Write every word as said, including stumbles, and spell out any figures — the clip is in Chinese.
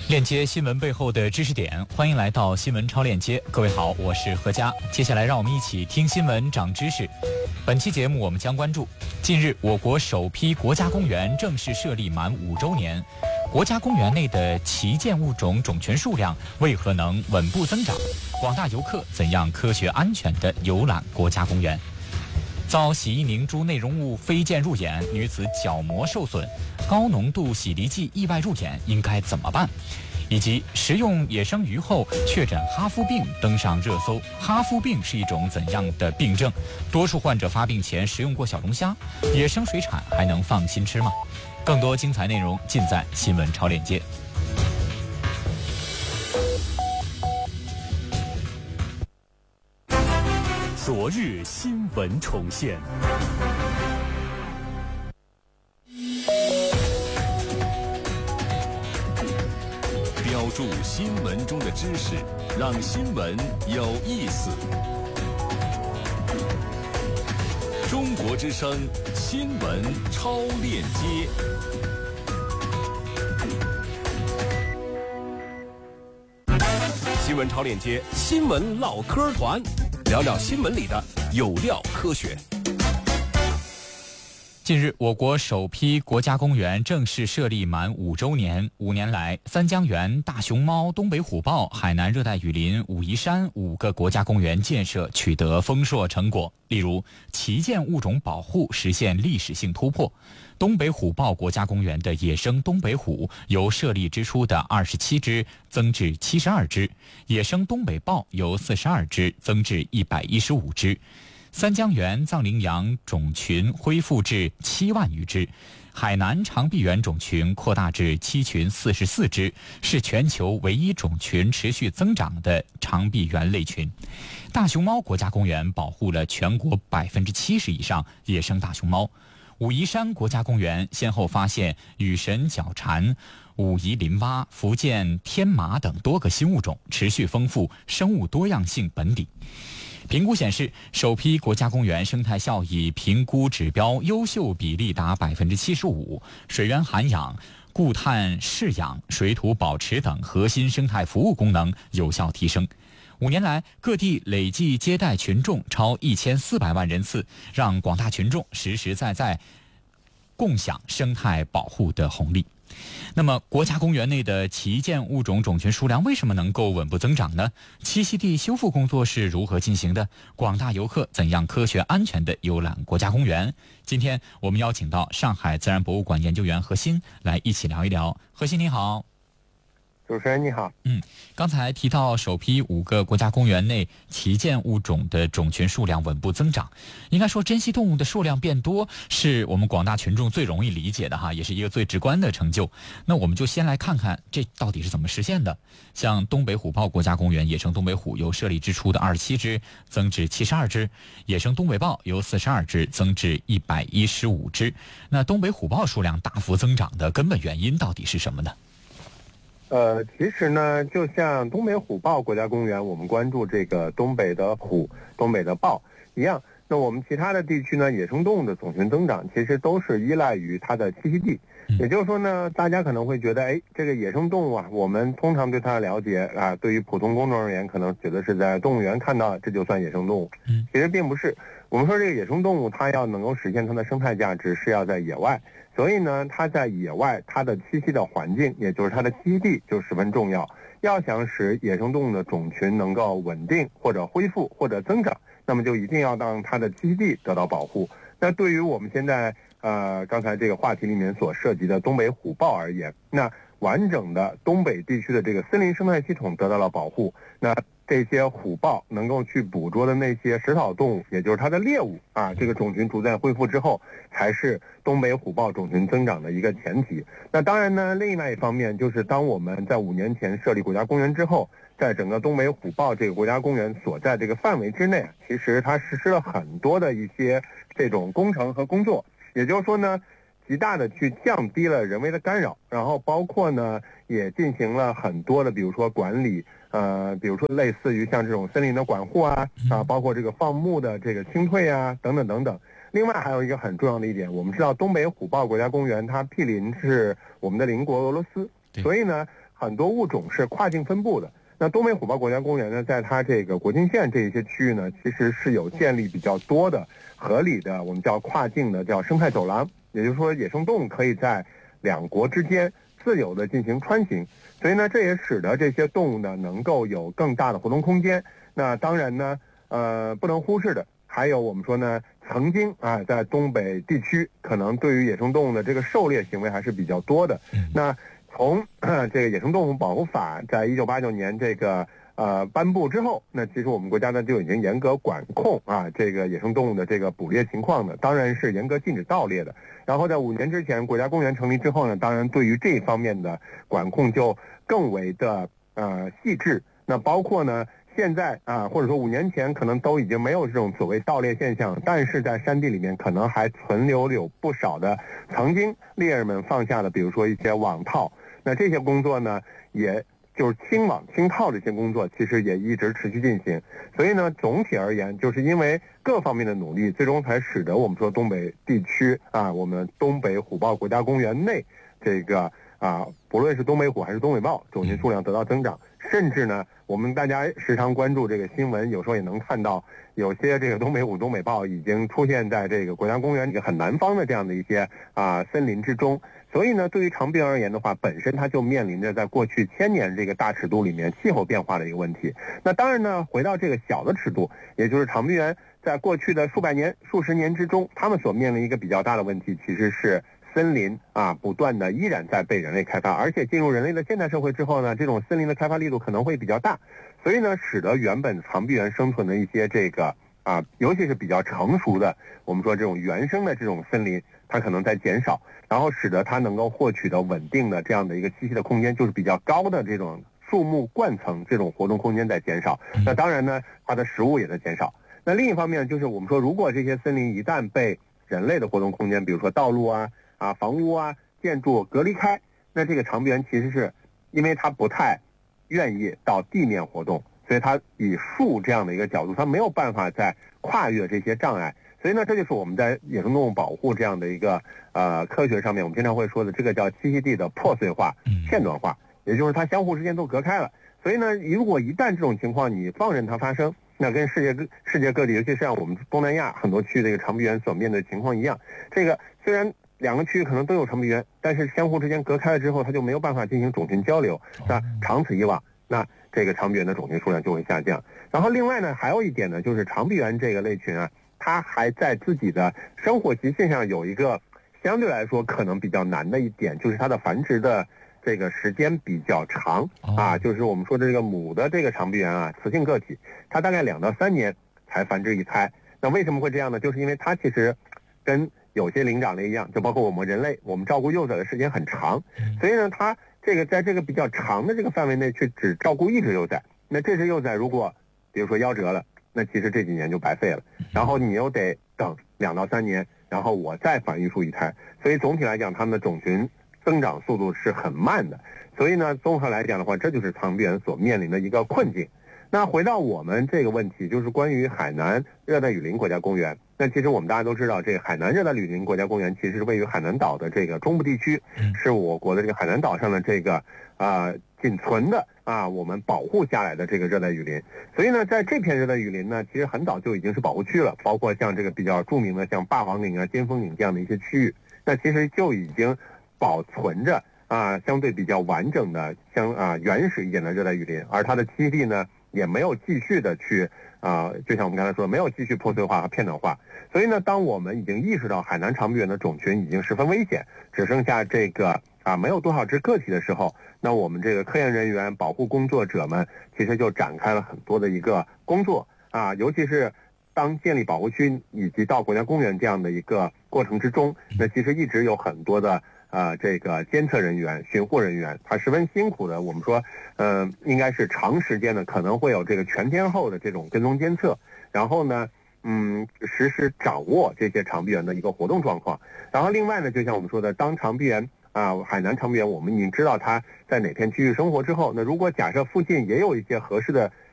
链接新闻背后的知识点，欢迎来到新闻超链接。各位好，我是何佳。接下来让我们一起听新闻长知识。本期节目我们将关注：近日，我国首批国家公园正式设立满五周年，国家公园内的旗舰物种种群数量为何能稳步增长？广大游客怎样科学安全地游览国家公园？遭洗衣凝珠内容物飞溅入眼，女子角膜受损，高浓度洗涤剂意外入眼，应该怎么办？以及食用野生鱼后确诊哈夫病登上热搜，哈夫病是一种怎样的病症？多数患者发病前食用过小龙虾，野生水产还能放心吃吗？更多精彩内容尽在新闻超链接。 昨日新闻重现，标注新闻中的知识，让新闻有意思。中国之声新闻超链接。新闻超链接，新闻唠嗑团。聊聊新闻里的有料科学。 近日，我国首批国家公园正式设立满五周年。五年来，三江源、大熊猫、东北虎豹、海南热带雨林、武夷山五个国家公园建设取得丰硕成果。例如，旗舰物种保护实现历史性突破。东北虎豹国家公园的野生东北虎由设立之初的二十七只增至七十二只，野生东北豹由四十二只增至一百一十五只。三江源藏羚羊种群恢复至七万余只，海南长臂猿种群扩大至七群四十四只，是全球唯一种群持续增长的长臂猿类群。大熊猫国家公园保护了全国百分之七十以上野生大熊猫。武夷山国家公园先后发现羽神角蝉、武夷林蛙、福建天马等多个新物种，持续丰富生物多样性本底。评估显示，首批国家公园生态效益评估指标优秀比例达百分之七十五，水源涵养、固碳饲养、水土保持等核心生态服务功能有效提升。五年来，各地累计接待群众超一千四百万人次，让广大群众实实在在共享生态保护的红利。那么，国家公园内的旗舰物种种群数量为什么能够稳步增长呢？栖息地修复工作是如何进行的？广大游客怎样科学安全地游览国家公园？今天我们邀请到上海自然博物馆研究员何鑫来一起聊一聊。何鑫你好。 主持人你好。 嗯，刚才提到首批五个国家公园内旗舰物种的种群数量稳步增长，应该说珍稀动物的数量变多是我们广大群众最容易理解的哈，也是一个最直观的成就。那我们就先来看看这到底是怎么实现的。像东北虎豹国家公园，野生东北虎由设立之初的二十七只增至七十二只，野生东北豹由四十二只增至一百一十五只。那东北虎豹数量大幅增长的根本原因到底是什么呢？ 呃，其实呢，就像东北虎豹国家公园，我们关注这个东北的虎、东北的豹一样，那我们其他的地区呢，野生动物的总群增长其实都是依赖于它的栖息地。也就是说呢，大家可能会觉得，哎，这个野生动物啊，我们通常对它的了解啊，对于普通公众而言，可能觉得是在动物园看到，这就算野生动物。其实并不是。我们说这个野生动物，它要能够实现它的生态价值，是要在野外。所以呢，它在野外，它的栖息的环境，也就是它的栖息地就十分重要。要想使野生动物的种群能够稳定或者恢复或者增长，那么就一定要让它的栖息地得到保护。那对于我们现在呃刚才这个话题里面所涉及的东北虎豹而言，那完整的东北地区的这个森林生态系统得到了保护，那这些虎豹能够去捕捉的那些食草动物，也就是它的猎物啊，这个种群逐渐恢复之后，才是东北虎豹种群增长的一个前提。那当然呢，另外一方面就是当我们在五年前设立国家公园之后，在整个东北虎豹这个国家公园所在这个范围之内，其实它实施了很多的一些这种工程和工作，也就是说呢，极大的去降低了人为的干扰，然后包括呢也进行了很多的比如说管理，呃比如说类似于像这种森林的管护啊啊，包括这个放牧的这个清退啊等等等等。另外还有一个很重要的一点，我们知道东北虎豹国家公园它毗邻是我们的邻国俄罗斯，所以呢很多物种是跨境分布的。那东北虎豹国家公园呢，在它这个国境线这一些区域呢，其实是有建立比较多的合理的我们叫跨境的叫生态走廊，也就是说野生动物可以在两国之间自由的进行穿行，所以呢，这也使得这些动物呢能够有更大的活动空间。那当然呢，呃，不能忽视的还有我们说呢，曾经啊，在东北地区可能对于野生动物的这个狩猎行为还是比较多的。那从呃这个野生动物保护法在一九八九年这个呃颁布之后，那其实我们国家呢就已经严格管控啊这个野生动物的这个捕猎情况的，当然是严格禁止盗猎的。然后在五年之前国家公园成立之后呢，当然对于这方面的管控就更为的呃细致。那包括呢现在啊，或者说五年前可能都已经没有这种所谓盗猎现象，但是在山地里面可能还存留有不少的曾经猎人们放下的，比如说一些网套。那这些工作呢，也就是清网清套这些工作，其实也一直持续进行。所以呢，总体而言，就是因为各方面的努力，最终才使得我们说东北地区啊，我们东北虎豹国家公园内这个啊，不论是东北虎还是东北豹，种群数量得到增长。甚至呢，我们大家时常关注这个新闻，有时候也能看到有些这个东北虎、东北豹已经出现在这个国家公园这个很南方的这样的一些啊森林之中。所以呢，对于长臂猿而言的话，本身它就面临着在过去千年这个大尺度里面气候变化的一个问题。那当然呢，回到这个小的尺度，也就是长臂猿在过去的数百年、数十年之中，他们所面临一个比较大的问题，其实是森林啊，不断的依然在被人类开发，而且进入人类的现代社会之后呢，这种森林的开发力度可能会比较大，所以呢，使得原本长臂猿生存的一些这个啊，尤其是比较成熟的，我们说这种原生的这种森林，它可能在减少，然后使得它能够获取的稳定的这样的一个栖息的空间，就是比较高的这种树木冠层这种活动空间在减少。那当然呢，它的食物也在减少。那另一方面就是我们说，如果这些森林一旦被人类的活动空间，比如说道路啊、啊房屋啊、建筑隔离开，那这个长臂猿其实是因为它不太愿意到地面活动，所以它以树这样的一个角度，它没有办法再跨越这些障碍。所以呢，这就是我们在野生动物保护这样的一个呃科学上面，我们经常会说的这个叫栖息地的破碎化、片段化，也就是它相互之间都隔开了。所以呢，如果一旦这种情况你放任它发生，那跟世界各世界各地，尤其是像我们东南亚很多区域这个长臂猿所面对的情况一样，这个虽然两个区域可能都有长臂猿，但是相互之间隔开了之后，它就没有办法进行种群交流，是吧？长此以往，那这个长臂猿的种群数量就会下降。然后另外呢，还有一点呢，就是长臂猿这个类群啊，它还在自己的生活习性上有一个相对来说可能比较难的一点，就是它的繁殖的这个时间比较长啊，就是我们说的这个母的这个长臂猿啊，雌性个体，它大概两到三年才繁殖一胎。那为什么会这样呢？就是因为它其实跟有些灵长类一样，就包括我们人类，我们照顾幼崽的时间很长，所以呢，它这个在这个比较长的这个范围内去只照顾一只幼崽，那这只幼崽如果比如说夭折了，那其实这几年就白费了，然后你又得等两到三年，然后我再繁育出一胎，所以总体来讲，它们的种群增长速度是很慢的。所以呢，综合来讲的话，这就是长臂猿所面临的一个困境。那回到我们这个问题，就是关于海南热带雨林国家公园。那其实我们大家都知道，这个海南热带雨林国家公园其实是位于海南岛的这个中部地区，是我国的这个海南岛上的这个啊、呃、仅存的啊我们保护下来的这个热带雨林。所以呢，在这片热带雨林呢，其实很早就已经是保护区了，包括像这个比较著名的像霸王岭啊、尖峰岭这样的一些区域，那其实就已经保存着啊相对比较完整的相啊原始一点的热带雨林，而它的栖息地呢也没有继续的去啊、呃，就像我们刚才说，没有继续破碎化和片段化。所以呢，当我们已经意识到海南长臂猿的种群已经十分危险，只剩下这个啊没有多少只个体的时候，那我们这个科研人员、保护工作者们其实就展开了很多的一个工作啊，尤其是当建立保护区以及到国家公园这样的一个过程之中，那其实一直有很多的呃，这个监测人员、巡护人员，他十分辛苦的。我们说，呃，应该是长时间的，可能会有这个全天候的这种跟踪监测，然后呢，嗯，实时掌握这些长臂猿的一个活动状况。然后另外呢，就像我们说的，当长臂猿啊，海南长臂猿，我们已经知道它在哪片区域生活之后，那如果假设附近也有一些合适的